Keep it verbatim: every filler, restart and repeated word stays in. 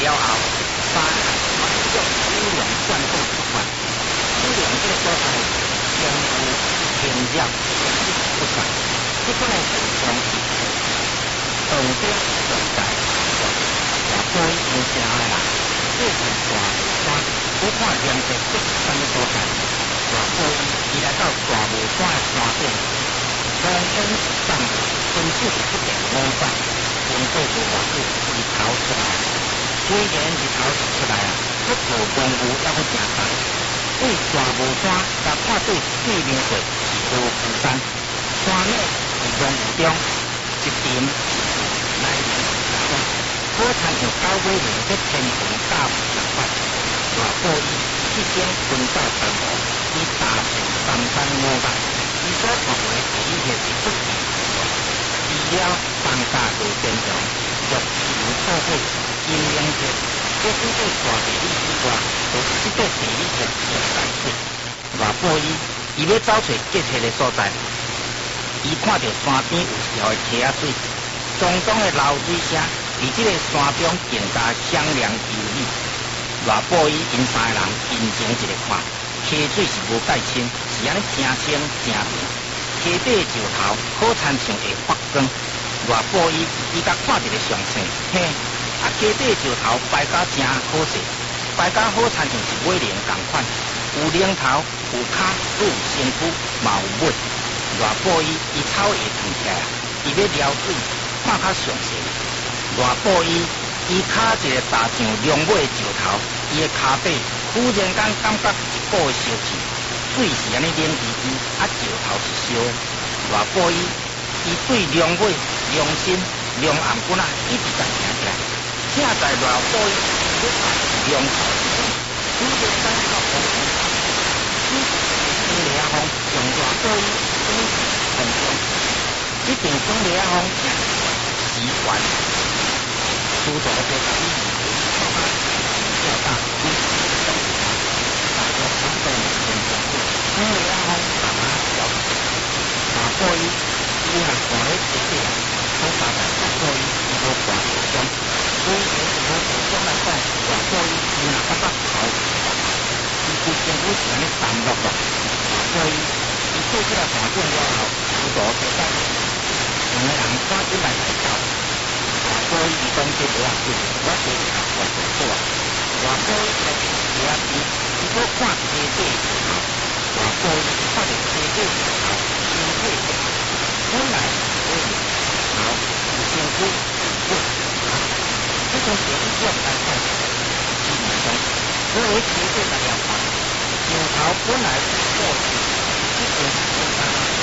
了后，三马上优良贯通出发，优良这个所在相互连接，相互不散。这个呢是从动点所在，也可以形成的啦。这是大雾山，我看连在这三个所在，大雾伊来到大雾山的山顶，龙天上伸手一点五块。经过就外久日头出来，虽然日头是出来啊，不过光雾还阁真重。对大雾山甲看对对面过是无富山，山尾是浓雾中，一点来年山，好参像九尾连在天空甲雾相反。大埔伊迄种分到东湖，伊大成三山五岳，伊所创的第一个是不计其数。除了放假做天长，若自然破坏阴阳节，这几个大地理之外，就这个地理节上大水。外埔伊，伊要找找结切的所在，伊看到山边有条的溪仔水，种种的流水声，伫这个山中更加响亮有力。外埔伊因三个人认真一个看，溪水是无介清，是安尼真清真平。溪底石头好参像会发光，外埔伊伊甲看一个上生，嘿，啊溪底石头摆甲真好势，摆甲好参像是尾龙共款，有龙头，有骹，有身躯，嘛有尾。外埔伊伊草会藏起来，伊要撩水，看较详细。外埔伊伊骹一个大像龙尾石头，伊的骹底忽然间感觉一股烧气。水是安尼冷滴滴，啊石头是烧的。外埔伊，伊对龙尾、龙身、龙颔骨啊，一直在行起来。正在外埔伊要爬龙头时，突然间到风风，此时风雷风从外埔伊升至空中，这阵风雷风正是时关，苏州的这个伊靠他较大，因此大家常在天中。风雷风慢慢小起，外埔伊伊若看咧地底啊，好发达外埔伊伊无挂树中，所以从无树中来讲，外埔伊伊若感觉头伊规身躯是安尼淡落落，外埔伊伊做起来环境了后，有大地带，两个人赶紧来来走，外埔伊伊讲这无啊，就是我做一下外做好啊，外埔伊来伫溪仔边，伊搁看溪底石头。外埔伊看到溪底石头，身体的本来可以头有身躯有尾，这种现象来看，基本上所谓溪底来了看，石头本来是过去，这种是简单。